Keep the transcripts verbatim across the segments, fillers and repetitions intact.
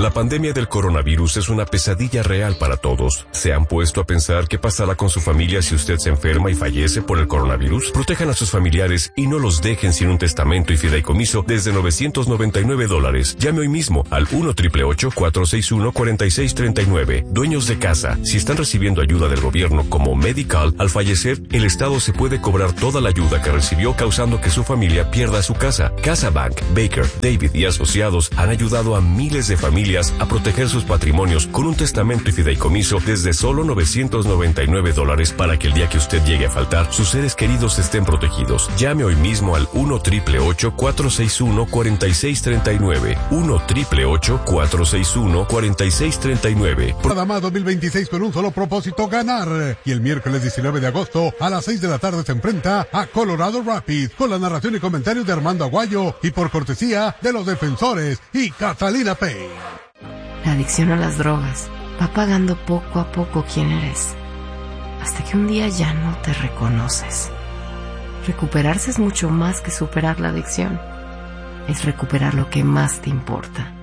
La pandemia del coronavirus es una pesadilla real para todos. ¿Se han puesto a pensar qué pasará con su familia si usted se enferma y fallece por el coronavirus? Protejan a sus familiares y no los dejen sin un testamento y fideicomiso desde novecientos noventa y nueve dólares. Llame hoy mismo al uno ocho ocho ocho, cuatro seis uno, cuatro seis tres nueve. Dueños de casa, si están recibiendo ayuda del gobierno como Medical, al fallecer, el Estado se puede cobrar toda la ayuda que recibió, causando que su familia pierda su casa. Casabank, Baker, David y asociados han ayudado a miles de familias a proteger sus patrimonios con un testamento y fideicomiso desde solo novecientos noventa y nueve dólares para que el día que usted llegue a faltar, sus seres queridos estén protegidos. Llame hoy mismo al uno ocho ocho ocho, cuatro seis uno, cuatro seis tres nueve. uno ocho ocho ocho, cuatro seis uno, cuatro seis tres nueve. Nada más dos mil veintiséis con un solo propósito, ganar. Y el miércoles diecinueve de agosto a las seis de la tarde se enfrenta a Colorado Rapids con la narración y comentarios de Armando Aguayo y por cortesía de los defensores y Catalina Pay. La adicción a las drogas va pagando poco a poco quién eres, hasta que un día ya no te reconoces. Recuperarse es mucho más que superar la adicción. Es recuperar lo que más te importa.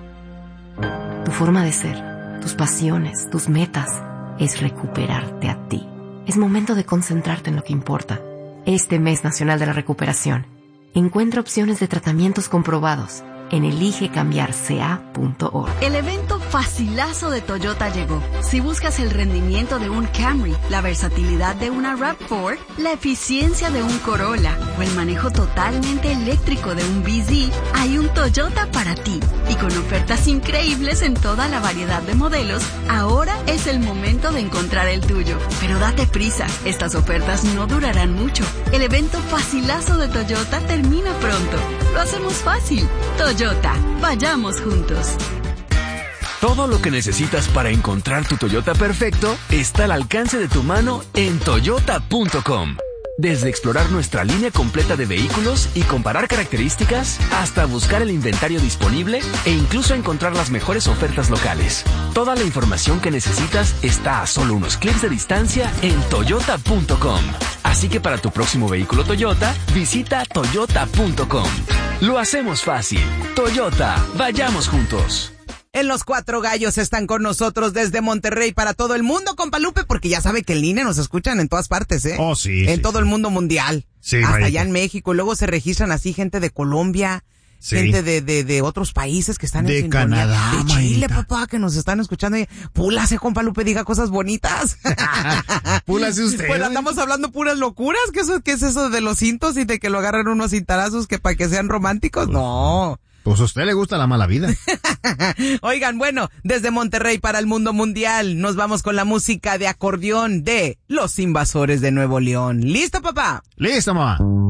Tu forma de ser, tus pasiones, tus metas, es recuperarte a ti. Es momento de concentrarte en lo que importa. Este mes nacional de la recuperación, encuentra opciones de tratamientos comprobados en elige cambiar c a punto org. El evento facilazo de Toyota llegó. Si buscas el rendimiento de un Camry, la versatilidad de una RAV cuatro, la eficiencia de un Corolla o el manejo totalmente eléctrico de un B Z, hay un Toyota para ti. Y con ofertas increíbles en toda la variedad de modelos, ahora es el momento de encontrar el tuyo. Pero date prisa, estas ofertas no durarán mucho. El evento facilazo de Toyota termina pronto. Lo hacemos fácil. Toyota, vayamos juntos. Todo lo que necesitas para encontrar tu Toyota perfecto está al alcance de tu mano en toyota punto com. Desde explorar nuestra línea completa de vehículos y comparar características, hasta buscar el inventario disponible e incluso encontrar las mejores ofertas locales. Toda la información que necesitas está a solo unos clics de distancia en toyota punto com. Así que para tu próximo vehículo Toyota, visita toyota punto com. Lo hacemos fácil. Toyota, vayamos juntos. En Los Cuatro Gallos están con nosotros desde Monterrey para todo el mundo, compa Lupe, porque ya sabe que en línea nos escuchan en todas partes, ¿eh? Oh, sí. En sí, todo sí. el mundo mundial. Sí, hasta Marita. allá en México. Luego se registran así gente de Colombia, Sí. gente de, de, de otros países que están De en sintonía. Canadá, De Chile, Marita. papá, que nos están escuchando. Púlase, compa Lupe, diga cosas bonitas. Púlase usted. Pues andamos hablando puras locuras. ¿Qué, eso, ¿Qué es eso de los cintos y de que lo agarran unos cintarazos que para que sean románticos? No. Pues a usted le gusta la mala vida. Oigan, bueno, desde Monterrey para el mundo mundial, nos vamos con la música de acordeón de Los Invasores de Nuevo León. ¿Listo, papá? Listo, mamá.